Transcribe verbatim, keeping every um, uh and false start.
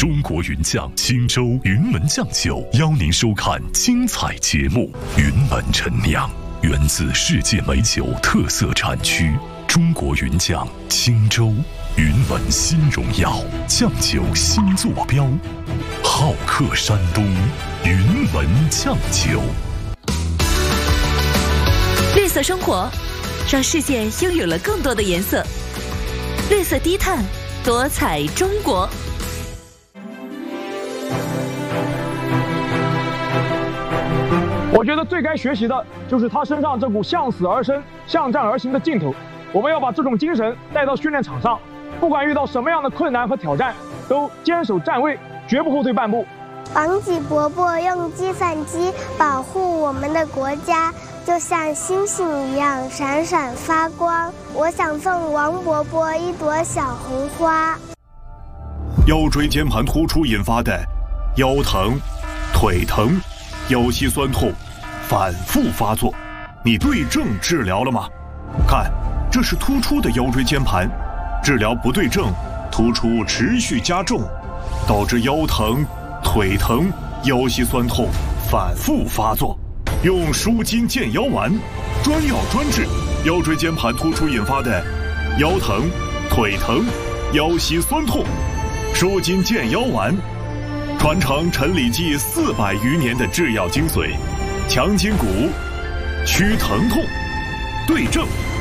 中国云酱青州云门酱酒邀您收看精彩节目。云门陈酿源自世界美酒特色产区中国云酱青州云门新荣耀酱酒新坐标，好客山东云门酱酒。 绿色生活，让世界拥有了更多的颜色。绿色低碳，多彩中国。 我觉得最该学习的就是他身上这股向死而生、向战而行的劲头。我们要把这种精神带到训练场上，不管遇到什么样的困难和挑战，都坚守站位，绝不后退半步。 王继伯伯用计算机保护我们的国家，就像星星一样闪闪发光。我想送王伯伯一朵小红花。 腰椎间盘突出引发的腰疼、腿疼、腰膝酸痛反复发作，你对症治疗了吗？看，这是突出的腰椎间盘，治疗不对症，突出持续加重，导致腰疼、腿疼、腰膝酸痛反复发作。用舒筋健腰丸，专药专治腰椎间盘突出引发的腰疼、腿疼、腰膝酸痛。舒筋健腰丸，传承陈李济四百余年的制药精髓，强筋骨，祛疼痛，对症